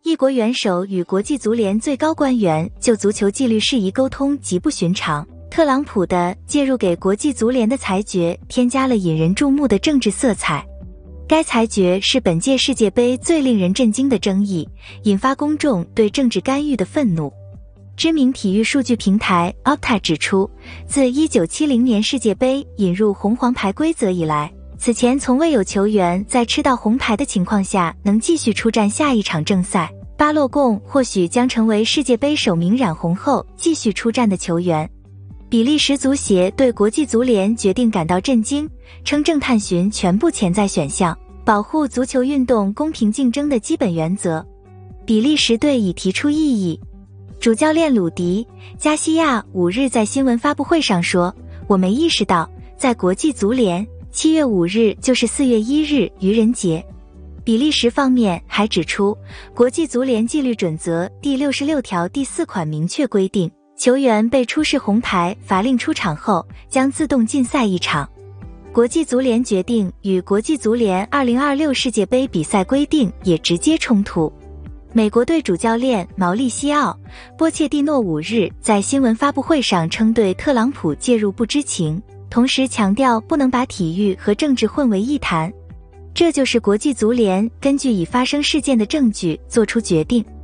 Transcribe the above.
一国元首与国际足联最高官员就足球纪律事宜沟通极不寻常，特朗普的介入给国际足联的裁决添加了引人注目的政治色彩。该裁决是本届世界杯最令人震惊的争议，引发公众对政治干预的愤怒。知名体育数据平台 Opta 指出，自1970年世界杯引入红黄牌规则以来，此前从未有球员在吃到红牌的情况下能继续出战下一场正赛。巴洛贡或许将成为世界杯首名染红后继续出战的球员。比利时足协对国际足联决定感到震惊，称正探寻全部潜在选项，保护足球运动公平竞争的基本原则。比利时队已提出异议。主教练鲁迪·加西亚5日在新闻发布会上说，我没意识到在国际足联7月5日就是4月1日愚人节。比利时方面还指出，国际足联纪律准则第66条第4款明确规定，球员被出示红牌罚令出场后将自动禁赛一场。国际足联决定与国际足联2026世界杯比赛规定也直接冲突。美国队主教练毛利西奥·波切蒂诺5日在新闻发布会上称对特朗普介入不知情，同时强调不能把体育和政治混为一谈。这就是国际足联根据已发生事件的证据做出决定。